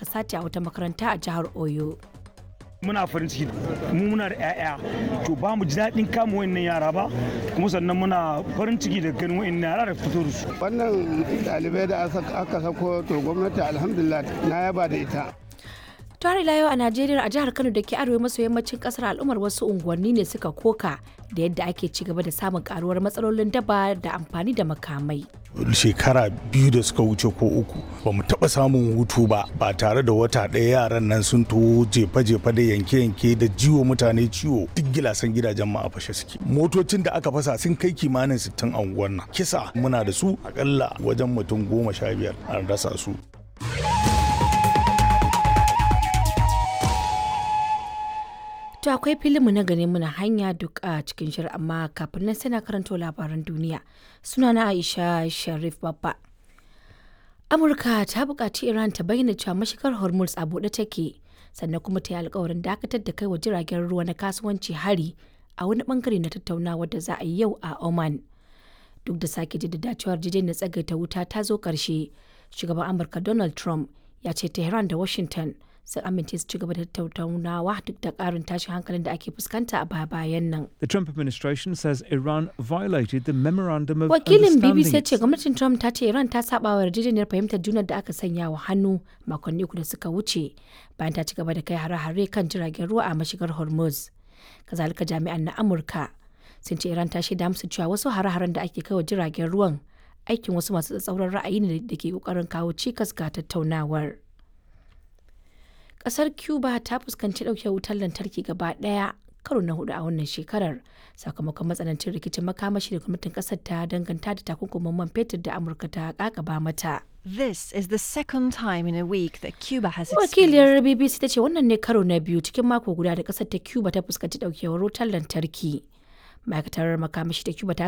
sace a wata makaranta a jihar Oyo. Muna farin ciki mu muna da 'ya'ya to ba mu ji daɗin kama wayannan yara ba kuma sannan muna farin ciki da ganin wayannan yara da fito da su. Wannan ɗalibai da aka sako to gwamnati alhamdulillah na yaba da ita. Tare yau a Najeriya a jihar Kano da ke arewa maso yammacin kasar al'ummar wasu unguwanni ne suka koka da yadda ake ci gaba da samun karuwar matsalolin daba da amfani da makamai. Shekara 2 da suka wuce ko 3 ba mu taɓa samun hutu ba tare da wata ɗaya yaran nan sun to jefa-jefa da yanke-yanke da jiwo mutane ciwo duk gilasan gidajen ma a fashe suke. Motocin da aka fasa sun kai kimanin 60 a unguwar nan. Kisa muna da su akalla wajen mutum 15 an rasa su. To akwai filinmu na gane muna hanya duk a cikin shirin amma kafin nan sai na karanto labaran duniya. Sunana Aisha Sharif Babba. Amurka ta buƙaci Iran ta bayyana cewa mashigar Hormuz a buɗe take sannan kuma ta yi alkawarin dakatar da kai wa jiragen ruwa na kasuwanci hari a wani bangare na tattaunawa da za a yi yau a Oman. Duk da sake jaddada cewa yarjejeniyar tsagaita wuta ta zo ƙarshe, shugaban Amurka Donald Trump ya ce Tehran da Washington sun amince su ci gaba da tattaunawa duk da ƙarin tashin hankalin da ake fuskanta a bayan nan. The Trump administration says Iran violated the memorandum of Wakilin understanding. BBC ya ce gwamnatin Trump ta ce Iran ta saba wa yarjejeniyar fahimtar junar da aka sanya wa hannu makonni uku da suka wuce bayan ta ci gaba da kai hare-hare kan jiragen ruwa a mashigar Hormuz. Kazalika jami'an na Amurka sun ce Iran ta shaida musu cewa wasu hare-haren da ake kai wa jiragen ruwan aikin wasu masu tsatsauran ra'ayi ne da ke kokarin kawo cikas ga tattaunawar. Kasar Cuba ta fuskanci ɗauke wutar lantarki gaba ɗaya karo na 4 a wannan shekarar sakamakon matsanancin rikicin makamashi da gwamnatin ƙasar ta danganta da takunkumin man fetur da Amurka ta kakaba mata. This is the second time in a week that Cuba has Wakiliyar BBC ta ce wannan ne karo na biyu cikin mako guda da ƙasar ta Cuba ta fuskanci ɗaukewar wutar lantarki. Ma'aikatar makamashi ta Cuba ta